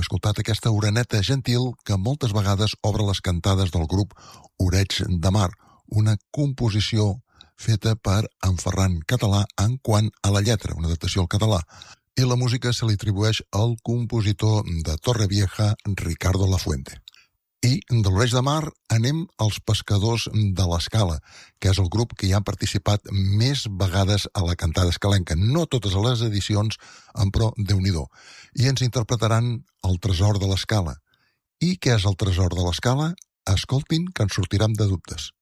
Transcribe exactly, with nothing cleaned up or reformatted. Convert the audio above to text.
escoltat aquesta oreneta gentil que moltes vegades obre les cantades del grup Oreig de Mar, una composició feta per en Ferran Català en quant a la lletra, una adaptació al català, i la música se li atribueix al compositor de Torrevieja, Ricardo Lafuente. I de l'Oreig de Mar anem als Pescadors de l'Escala, que és el grup que hi ha participat més vegades a la cantada escalenca. No totes les edicions, però Déu-n'hi-do. I ens interpretaran El tresor de l'Escala. I què és el tresor de l'Escala? Escoltin, que ens sortirem de dubtes.